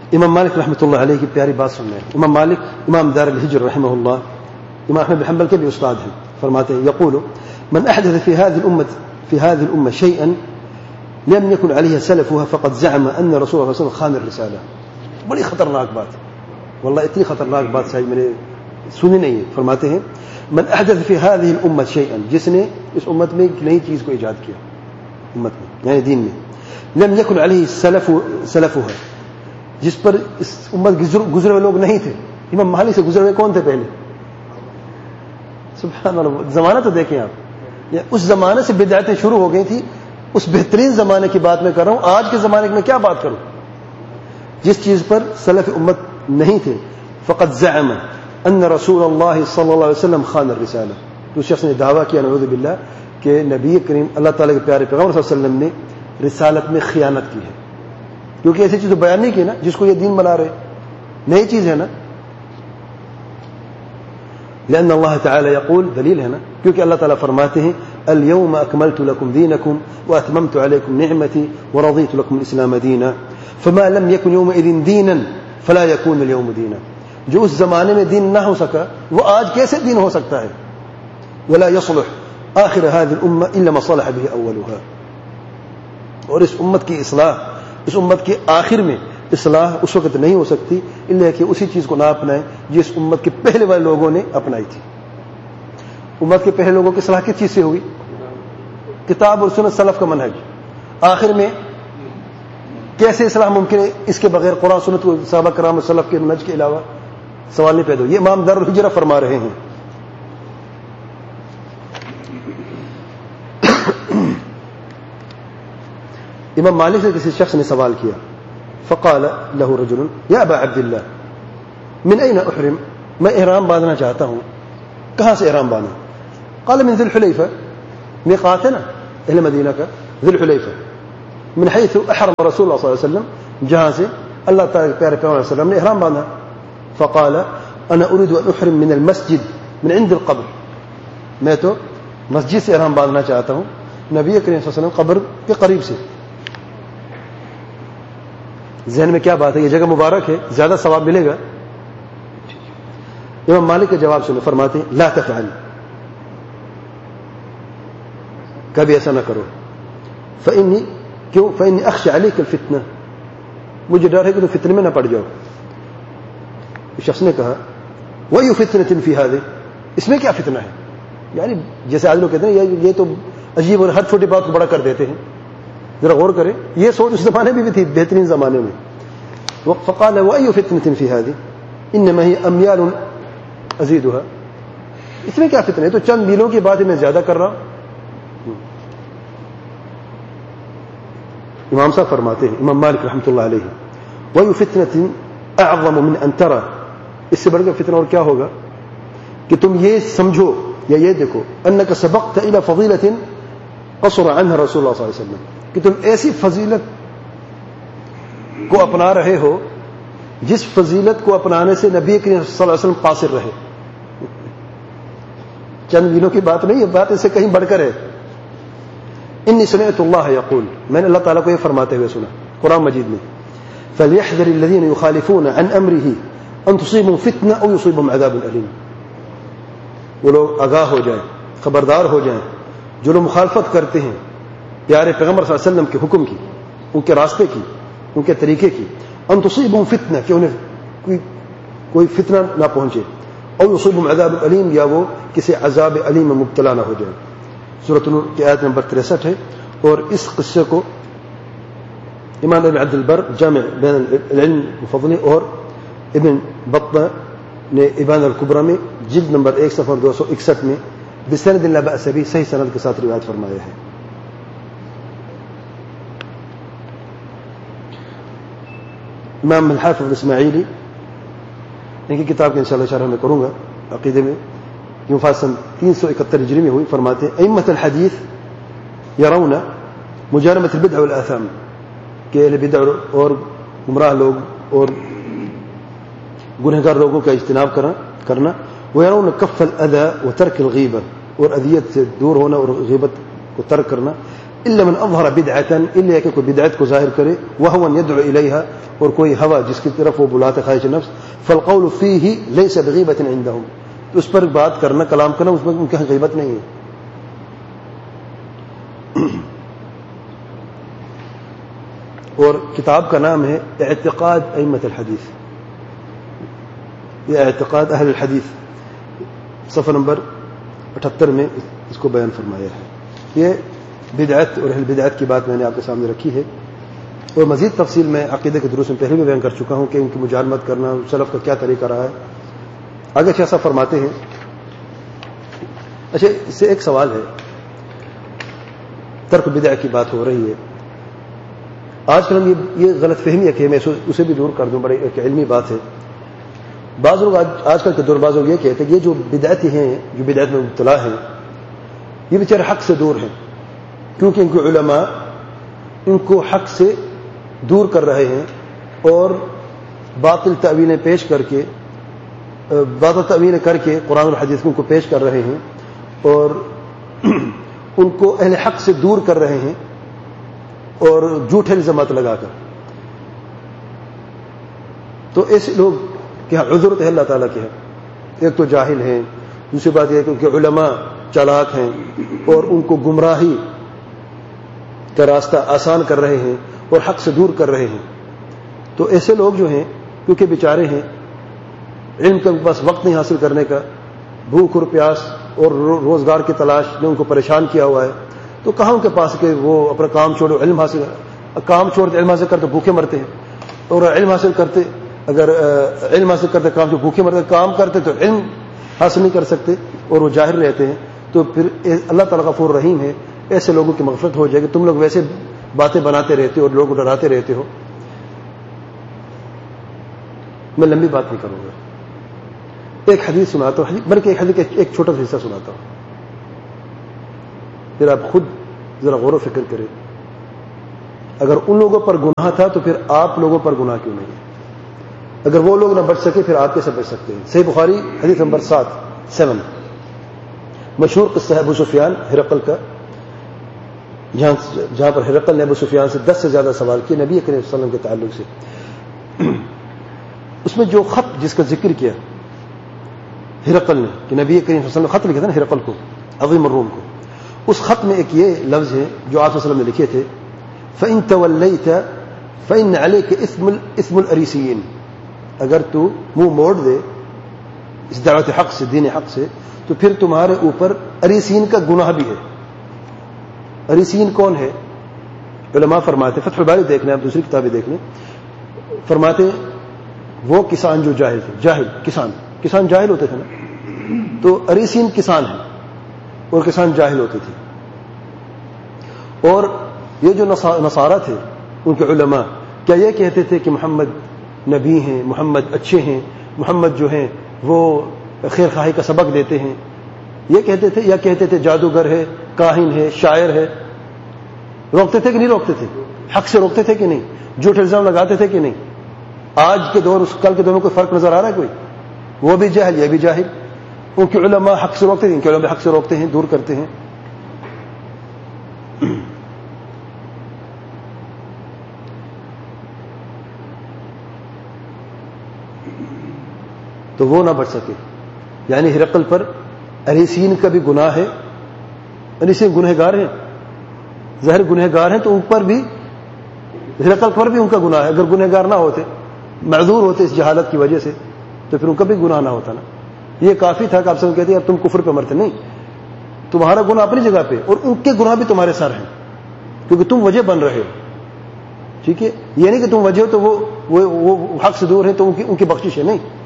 امام مالک رحمۃ اللہ علیہ کی پیاری بات سن رہے ہیں. امام مالک امام دار الہجر رحمہ اللہ امام احمد بن حنبل کے بھی استاد ہیں. فرماتے ہیں یقول من احدث في هذه الامه شيئا لم يكن عليه سلفها فقد زعم ان رسول اللہ صلی اللہ علیہ وسلم خان الرسالہ. بڑی خطرناک بات واللہ, اتنی خطرناک بات شاید میں نے سنی نہیں ہے. فرماتے ہیں من احدث في هذه الامه شيئا, جس نے اس امت میں ایک نئی چیز کو ایجاد کیا, امت میں یعنی دین میں, لم يكن عليه سلفها, جس پر اس امت گزرے ہوئے لوگ نہیں تھے. امام مالک سے گزرے ہوئے کون تھے پہلے؟ سبحان اللہ, زمانہ تو دیکھیں آپ, اس زمانے سے بدعتیں شروع ہو گئی تھی. اس بہترین زمانے کی بات میں کر رہا ہوں. آج کے زمانے میں کیا بات کروں؟ جس چیز پر سلف امت نہیں تھے. فقد زعم ان رسول اللہ صلی اللہ علیہ وسلم خان الرسالہ, تو شخص نے دعویٰ کیا نعوذ باللہ کہ نبی کریم اللہ تعالیٰ کے پیارے پیغمبر صلی اللہ علیہ وسلم نے رسالت میں خیانت کی ہے. کیونکہ ایسی چیز بیان نہیں کی نا جس کو یہ دین بنا رہے, نئی چیز ہے نا. لأن اللہ تعالی یقول, دلیل ہے نا, کیونکہ اللہ تعالیٰ فرماتے ہیں اليوم اکملت لکم دینکم واتممت علیکم نعمتی ورضیت لکم الاسلام دینا فما لم یکن یومئذ دینا فلا یکون اليوم دینا. جو اس زمانے میں دین نہ ہو سکا وہ آج کیسے دین ہو سکتا ہے؟ ولا يصلح آخر هذه الامه الا ما صلح به اولها. اور اس امت کی اصلاح, اس امت کے آخر میں اصلاح اس وقت نہیں ہو سکتی الا کہ اسی چیز کو نہ اپنائیں جس امت کے پہلے والے لوگوں نے اپنائی تھی. امت کے پہلے لوگوں کی اصلاح کس چیز سے ہوئی؟ کتاب اور سنت سلف کا منہج. آخر میں کیسے اصلاح ممکن ہے اس کے بغیر؟ قرآن سنت کو صحابہ کرام اور سلف کے منہج کے علاوہ سوال نہیں پیدا ہو. یہ امام دار الہجرہ فرما رہے ہیں. امام مالک سے کسی شخص نے سوال کیا, فقال له رجل یا ابا عبد اللہ من این احرم, میں احرام باندھنا چاہتا ہوں, کہاں سے احرام باندھوں؟ قال من ذی الحلیفہ, میقات ہے نا اہل مدینہ کا, ذی الحلیفہ, من حیث احرم رسول اللہ صلی اللہ علیہ وسلم, جہاں سے اللہ تعالی کے پیارے پیغمبر صلی اللہ علیہ وسلم نے احرام باندھا. فقال انا اريد ان احرم من المسجد من عند القبر, میں تو مسجد سے احرام باندھنا چاہتا ہوں, نبی کریم صلی اللہ علیہ وسلم قبر کے قریب سے. ذہن میں کیا بات ہے؟ یہ جگہ مبارک ہے, زیادہ ثواب ملے گا. امام مالک کے جواب سنو, فرماتے ہیں لا تفعل, کبھی ایسا نہ کرو. فإني اخشى عليك الفتنہ, مجھے ڈر ہے کہ تم فتنے میں نہ پڑ جاؤ. شخص نے کہا وَأَيُّ فِتْنَةٍ فِي هَذِهِ, اس میں کیا فتنہ ہے؟ یعنی جیسے آج لوگ کہتے ہیں یہ تو عجیب, اور ہر چھوٹی بات کو بڑا کر دیتے ہیں. ذرا غور کریں, یہ سوچ اس زمانے میں بھی تھی, بہترین زمانے میں. فقال وَأَيُّ فِتْنَةٍ فِي هَذِهِ إِنَّمَا هِيَ أَمْيَالٌ أَزِيدُهَا, اس میں کیا فتنہ ہے؟ تو چند میلوں کی بات میں زیادہ کر رہا ہوں. امام صاحب فرماتے ہیں, امام مالک رحمۃ اللہ علیہ, وَأَيُّ فِتْنَةٍ أَعْظَمُ مِنْ أَنْ تَرَى, اس سے بڑھ کر فتنہ اور کیا ہوگا کہ تم یہ سمجھو یا یہ دیکھو انک سبقت الى فضیلۃ قصر عنها رسول اللہ صلی اللہ علیہ وسلم, کہ تم ایسی فضیلت کو اپنا رہے ہو جس فضیلت کو اپنانے سے نبی کریم صلی اللہ علیہ وسلم قاصر رہے. چند دنوں کی بات نہیں, یہ بات اس سے کہیں بڑھ کر ہے. انی سمعت اللہ یقول, میں نے اللہ تعالیٰ کو یہ فرماتے ہوئے سنا قرآن مجید میں, فلیحذر الذین یخالفون عن امرہ ان تصیبهم فتنہ او یصیبهم عذاب علیم, وہ لوگ آگاہ ہو جائیں, خبردار ہو جائیں جو لوگ مخالفت کرتے ہیں پیارے پیغمبر صلی اللہ علیہ وسلم کے حکم کی, ان کے راستے کی, ان کے طریقے کی. ان تصیبهم فتنہ, کہ انہیں کوئی فتنہ نہ پہنچے, او یصیبهم عذاب علیم, یا وہ کسی عذاب علیم میں مبتلا نہ ہو جائے. سورۃ النور کی آیت نمبر 63 ہے. اور اس قصے کو امام ابن عبد البر جامع بین العلم وفضله اور ابن بطہ نے ابان الکبرى میں جلد نمبر 1 صفحہ 261 میں بسند لا بأس به, صحیح سند کے ساتھ روایت فرمایا ہے. امام الحافظ اسماعیلی, ان کی کتاب کے انشاءاللہ شرح میں کروں گا عقیدے میں, کہ وفات سن 371 ہجری میں ہوئی, فرماتے ہیں ائمۃ الحدیث یرون مجانبۃ البدع والآثام, کہ اہل بدع اور گمراہ لوگ اور گنہگار لوگوں کا اجتناب کرنا, ویرون کف الاذى وترک الغیبہ, اور اذیت سے دور ہونا اور غیبت کو ترک کرنا, الا من اظہر بدعۃ، الا کہ کوئی بدعت کو ظاہر کرے، وهو يدعو الیہا، اور کوئی ہوا جس کی طرف وہ بلاتے خواہش نفس، فالقول فیہ لیس بغیبۃ عندهم، تو اس پر بات کرنا، کلام کرنا، اس میں ان کے یہاں غیبت نہیں ہے۔ اور کتاب کا نام ہے اعتقاد ائمۃ الحدیث، یہ اعتقاد اہل الحدیث، صفحہ نمبر 78 میں اس کو بیان فرمایا ہے۔ یہ بدعت اور اہل بدعت کی بات میں نے آپ کے سامنے رکھی ہے، اور مزید تفصیل میں عقیدے کے دروس میں پہلے بھی بیان کر چکا ہوں کہ ان کی مجالمت کرنا سلف کا کیا طریقہ رہا ہے۔ آگے شیخ صاحب فرماتے ہیں، اچھا اس سے ایک سوال ہے، ترک بدع کی بات ہو رہی ہے، آج کل ہم یہ غلط فہمی ہے کہ میں اسے بھی دور کر دوں، بڑی ایک علمی بات ہے۔ بعض لوگ آج کل کے دور بعض لوگ یہ کہتے ہیں کہ یہ جو بدعتی ہیں، جو بدعت میں مبتلا ہیں، یہ بیچارے حق سے دور ہیں، کیونکہ ان کے علماء ان کو حق سے دور کر رہے ہیں اور باطل تعویلیں پیش کر کے، باطل تعویلیں کر کے قرآن اور حدیث کو پیش کر رہے ہیں اور ان کو اہل حق سے دور کر رہے ہیں اور جھوٹے الزامات لگا کر۔ تو ایسے لوگ کیا عذرت ہے اللہ تعالیٰ کے، ایک تو جاہل ہیں، دوسری بات یہ کہ ان کے علماء چالاک ہیں اور ان کو گمراہی کا راستہ آسان کر رہے ہیں اور حق سے دور کر رہے ہیں۔ تو ایسے لوگ جو ہیں، کیونکہ بیچارے ہیں، علم کے پاس وقت نہیں حاصل کرنے کا، بھوک اور پیاس اور روزگار کی تلاش نے ان کو پریشان کیا ہوا ہے، تو کہاں ان کے پاس کہ وہ اپنا کام چھوڑو علم حاصل، کام چھوڑ علم حاصل کرتے بھوکے مرتے ہیں، اور علم حاصل کرتے، اگر علم حاصل کرتے کام جو بھوکے مرتے، کام کرتے تو علم حاصل نہیں کر سکتے اور وہ جاہل رہتے ہیں۔ تو پھر اللہ تعالیٰ غفور رحیم ہے، ایسے لوگوں کی مغفرت ہو جائے گی۔ تم لوگ ویسے باتیں بناتے رہتے ہو اور لوگوں کو ڈراتے رہتے ہو۔ میں لمبی بات نہیں کروں گا، ایک حدیث سناتا ہوں، بلکہ ایک حدیث کا ایک چھوٹا سا حصہ سناتا ہوں، پھر آپ خود ذرا غور و فکر کریں۔ اگر ان لوگوں پر گناہ تھا تو پھر آپ لوگوں پر گناہ کیوں نہیں ہے؟ اگر وہ لوگ نہ بچ سکے پھر آپ کیسے بچ سکتے ہیں؟ صحیح بخاری حدیث نمبر 7 مشہور قصہ ہے ابو سفیان ہرقل کا، جہاں پر ہرقل نے ابو سفیان سے 10 سے زیادہ سوال کیے نبی کریم صلی اللہ علیہ وسلم کے تعلق سے۔ اس میں جو خط جس کا ذکر کیا ہرقل نے، کہ نبی کریم صلی اللہ علیہ وسلم نے خط لکھا تھا نا ہرقل کو، عظیم الروم کو، اس خط میں ایک یہ لفظ ہے جو آپ صلی اللہ علیہ وسلم نے لکھے تھے، فَإِن تَوَلَّيْتَ فَإِنَّ عَلَيْكَ اسم الْأَرِيسِيِّينَ، اگر تو منہ موڑ دے اس دعوت حق سے، دین حق سے، تو پھر تمہارے اوپر اریسین کا گناہ بھی ہے۔ اریسین کون ہے؟ علماء فرماتے، فتح الباری دیکھ لیں، آپ دوسری کتابیں دیکھ لیں، فرماتے وہ کسان جو جاہل تھے، جاہل کسان جاہل ہوتے تھے نا، تو اریسین کسان ہیں اور کسان جاہل ہوتے تھے۔ اور یہ جو نصارہ تھے ان کے علماء کیا یہ کہتے تھے کہ محمد نبی ہیں، محمد اچھے ہیں، محمد جو ہیں وہ خیر خواہی کا سبق دیتے ہیں، یہ کہتے تھے، یا کہتے تھے جادوگر ہے، کاہن ہے، شاعر ہے؟ روکتے تھے کہ نہیں روکتے تھے؟ حق سے روکتے تھے کہ نہیں؟ جھوٹ الزام لگاتے تھے کہ نہیں؟ آج کے دور اس کل کے دور میں کوئی فرق نظر آ رہا ہے کوئی؟ وہ بھی جاہل، یہ بھی جاہل۔ ان کے علماء حق سے روکتے ہیں، ان کے علماء حق سے روکتے ہیں، دور کرتے ہیں۔ تو وہ نہ بچ سکے، یعنی ہرقل پر اریسین کا بھی گناہ ہے، اریسین گنہگار ہیں، ظاہر گنہگار ہیں، تو ان پر بھی، ہرقل پر بھی ان کا گناہ ہے۔ اگر گنہگار نہ ہوتے، معذور ہوتے اس جہالت کی وجہ سے، تو پھر ان کا بھی گناہ نہ ہوتا نا۔ یہ کافی تھا کہ آپ سب کہتے ہیں تم کفر پہ مرتے، نہیں، تمہارا گناہ اپنی جگہ پہ اور ان کے گناہ بھی تمہارے سر ہیں، کیونکہ تم وجہ بن رہے ہو، ٹھیک ہے؟ یہ نہیں کہ تم وجہ ہو تو وہ حق سے دور ہیں تو ان کی بخشش ہے، نہیں۔